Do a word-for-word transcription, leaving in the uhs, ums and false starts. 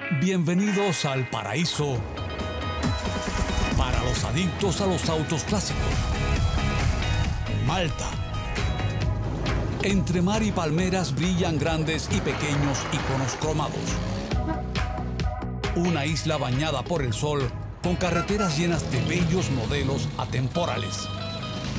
Bienvenidos al paraíso para los adictos a los autos clásicos. Malta. Entre mar y palmeras brillan grandes y pequeños iconos cromados. Una isla bañada por el sol con carreteras llenas de bellos modelos atemporales.